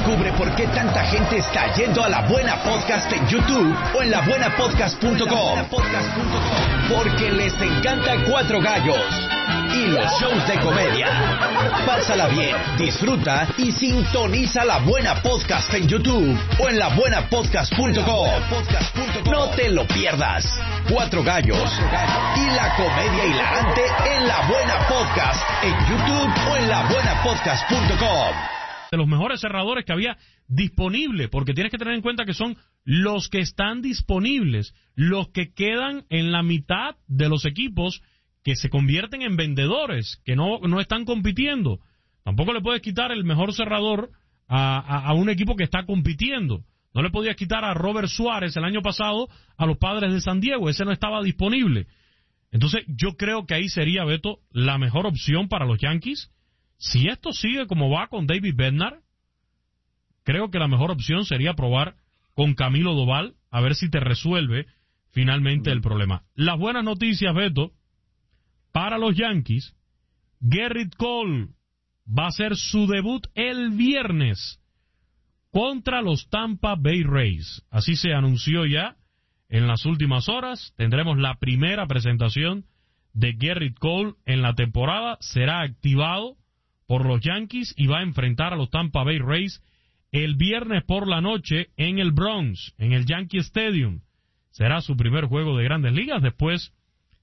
Descubre por qué tanta gente está yendo a La Buena Podcast en YouTube o en labuenapodcast.com. Porque les encanta Cuatro Gallos y los shows de comedia. Pásala bien, disfruta y sintoniza La Buena Podcast en YouTube o en labuenapodcast.com. No te lo pierdas. Cuatro Gallos y la comedia hilarante en La Buena Podcast en YouTube o en labuenapodcast.com. De los mejores cerradores que había disponible, porque tienes que tener en cuenta que son los que están disponibles, los que quedan en la mitad de los equipos que se convierten en vendedores, que no están compitiendo. Tampoco le puedes quitar el mejor cerrador a un equipo que está compitiendo. No le podías quitar a Robert Suárez el año pasado a los Padres de San Diego, ese no estaba disponible. Entonces yo creo que ahí sería, Beto, la mejor opción para los Yankees. Si esto sigue como va con David Bednar, creo que la mejor opción sería probar con Camilo Doval, a ver si te resuelve finalmente el problema. Las buenas noticias, Beto, para los Yankees, Gerrit Cole va a hacer su debut el viernes contra los Tampa Bay Rays. Así se anunció ya en las últimas horas. Tendremos la primera presentación de Gerrit Cole en la temporada. Será activado por los Yankees y va a enfrentar a los Tampa Bay Rays el viernes por la noche en el Bronx, en el Yankee Stadium. Será su primer juego de Grandes Ligas después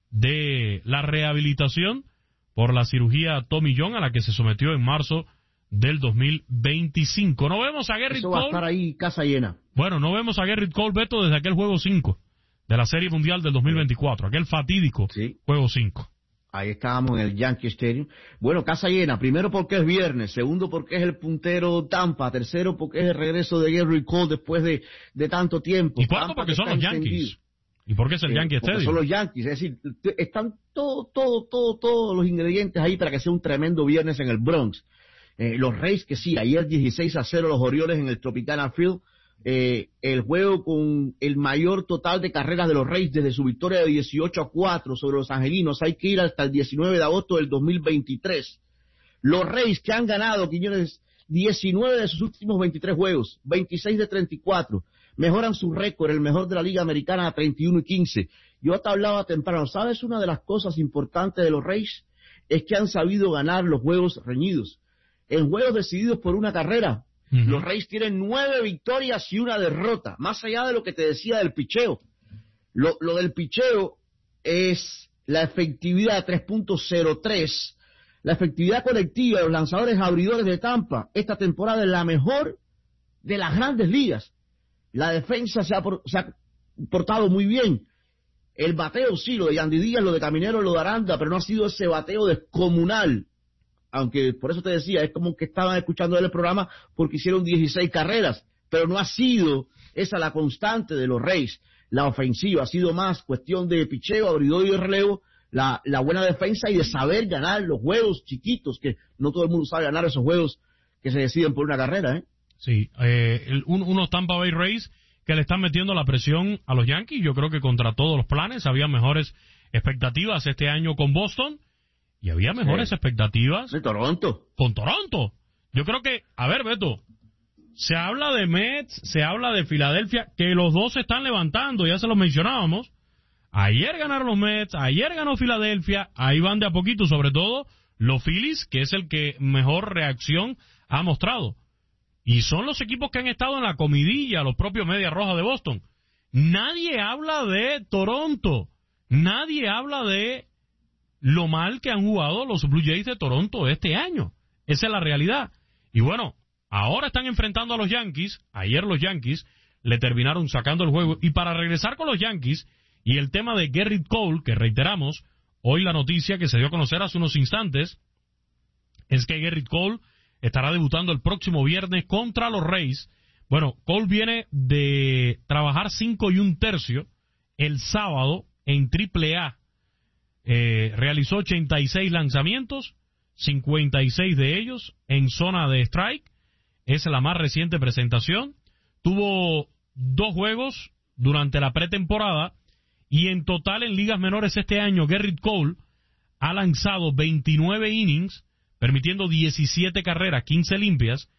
de la rehabilitación por la cirugía Tommy John a la que se sometió en marzo del 2025. No vemos a Gerrit Cole. Eso va a estar ahí casa llena. Bueno, no vemos a Gerrit Cole, Beto, desde aquel juego 5 de la Serie Mundial del 2024, aquel fatídico juego 5. Ahí estábamos en el Yankee Stadium. Bueno, casa llena. Primero porque es viernes. Segundo porque es el puntero Tampa. Tercero porque es el regreso de Gerrit Cole después de tanto tiempo. ¿Y cuarto porque son los Yankees? ¿Y por qué es el Yankee Stadium? Son los Yankees. Es decir, están todos los ingredientes ahí para que sea un tremendo viernes en el Bronx. Los Rays, que sí, ayer 16-0 los Orioles en el Tropicana Field. El juego con el mayor total de carreras de los Rays desde su victoria de 18-4 sobre los Angelinos. Hay que ir hasta el 19 de agosto del 2023. Los Rays que han ganado, Quiñones, 19 de sus últimos 23 juegos, 26 de 34. Mejoran su récord, el mejor de la Liga Americana, a 31-15. Yo te hablaba temprano, ¿sabes? Una de las cosas importantes de los Rays es que han sabido ganar los juegos reñidos. En juegos decididos por una carrera, los Rays tienen 9 victorias y 1 derrota, más allá de lo que te decía del picheo. Lo del picheo es la efectividad 3.03, la efectividad colectiva de los lanzadores abridores de Tampa. Esta temporada es la mejor de las Grandes Ligas. La defensa se ha portado muy bien. El bateo sí, lo de Yandy Díaz, lo de Caminero, lo de Aranda, pero no ha sido ese bateo descomunal. Aunque por eso te decía, es como que estaban escuchando el programa porque hicieron 16 carreras, pero no ha sido esa la constante de los Rays. La ofensiva ha sido más cuestión de picheo, abridor y de relevo, la buena defensa y de saber ganar los juegos chiquitos, que no todo el mundo sabe ganar esos juegos que se deciden por una carrera, ¿eh? Sí, unos Tampa Bay Rays que le están metiendo la presión a los Yankees. Yo creo que contra todos los planes había mejores expectativas este año con Boston. Y había mejores expectativas de Toronto. Con Toronto. Yo creo que, a ver, Beto, se habla de Mets, se habla de Filadelfia, que los dos se están levantando, ya se los mencionábamos. Ayer ganaron los Mets, ayer ganó Filadelfia, ahí van de a poquito, sobre todo los Phillies, que es el que mejor reacción ha mostrado. Y son los equipos que han estado en la comidilla, los propios Medias Rojas de Boston. Nadie habla de Toronto, nadie habla de lo mal que han jugado los Blue Jays de Toronto este año. Esa es la realidad. Y bueno, ahora están enfrentando a los Yankees. Ayer los Yankees le terminaron sacando el juego. Y para regresar con los Yankees y el tema de Gerrit Cole, que reiteramos, hoy la noticia que se dio a conocer hace unos instantes es que Gerrit Cole estará debutando el próximo viernes contra los Rays. Bueno, Cole viene de trabajar 5 1/3 el sábado en AAA. Realizó 86 lanzamientos, 56 de ellos en zona de strike. Es la más reciente presentación. Tuvo 2 juegos durante la pretemporada y en total en ligas menores este año Gerrit Cole ha lanzado 29 innings, permitiendo 17 carreras, 15 limpias